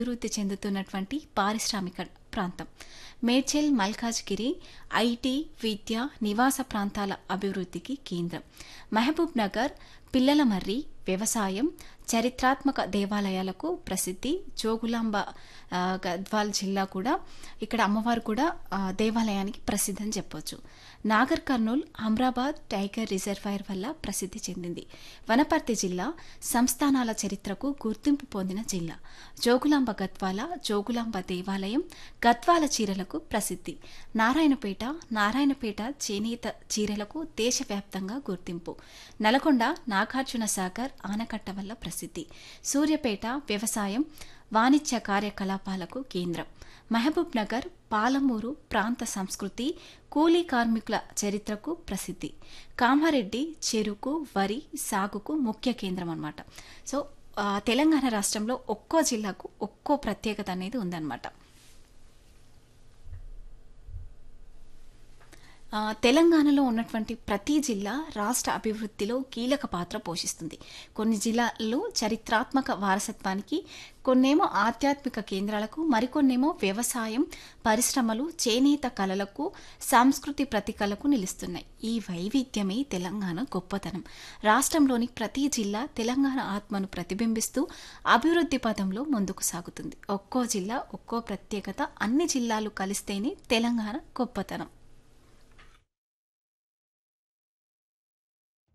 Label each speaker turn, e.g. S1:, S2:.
S1: అభివృద్ధి చెందుతున్నటువంటి పారిశ్రామిక ప్రాంతం. మేడ్చల్, మల్కాజ్గిరి ఐటీ, విద్య, నివాస ప్రాంతాల అభివృద్ధికి కేంద్రం. మహబూబ్ నగర్, పిల్లలమర్రి వ్యవసాయం, చరిత్రాత్మక దేవాలయాలకు ప్రసిద్ధి. జోగులాంబ గద్వాల్ జిల్లా కూడా, ఇక్కడ అమ్మవారు కూడా దేవాలయానికి ప్రసిద్ధి అని చెప్పొచ్చు. నాగర్ కర్నూల్, అమ్రాబాద్ టైగర్ రిజర్వాయర్ వల్ల ప్రసిద్ధి చెందింది. వనపర్తి జిల్లా సంస్థానాల చరిత్రకు గుర్తింపు పొందిన జిల్లా. జోగులాంబ గద్వాల, జోగులాంబ దేవాలయం, గద్వాల చీరలకు ప్రసిద్ధి. నారాయణపేట చేనేత చీరలకు దేశవ్యాప్తంగా గుర్తింపు. నల్గొండ నాగార్జున సాగర్ ఆనకట్ట వల్ల ప్రసిద్ధి. సూర్యాపేట వ్యవసాయం, వాణిజ్య కార్యకలాపాలకు కేంద్రం. మహబూబ్ నగర్, పాలమూరు ప్రాంత సంస్కృతి, కూలీ కార్మికుల చరిత్రకు ప్రసిద్ధి. కామారెడ్డి చెరుకు, వరి సాగుకు ముఖ్య కేంద్రం అన్నమాట. సో తెలంగాణ రాష్ట్రంలో ఒక్కో జిల్లాకు ఒక్కో ప్రత్యేకత అనేది ఉందన్నమాట. తెలంగాణలో ఉన్నటువంటి ప్రతి జిల్లా రాష్ట్ర అభివృద్ధిలో కీలక పాత్ర పోషిస్తుంది. కొన్ని జిల్లాల్లో చరిత్రాత్మక వారసత్వానికి, కొన్నేమో ఆధ్యాత్మిక కేంద్రాలకు, మరికొన్నేమో వ్యవసాయం, పరిశ్రమలు, చేనేత కళలకు, సంస్కృతి ప్రతీకలకు నిలుస్తున్నాయి. ఈ వైవిధ్యమే తెలంగాణ గొప్పతనం. రాష్ట్రంలోని ప్రతి జిల్లా తెలంగాణ ఆత్మను ప్రతిబింబిస్తూ అభివృద్ధి పదంలో ముందుకు సాగుతుంది. ఒక్కో జిల్లా ఒక్కో ప్రత్యేకత, అన్ని జిల్లాలు కలిస్తేనే తెలంగాణ గొప్పతనం.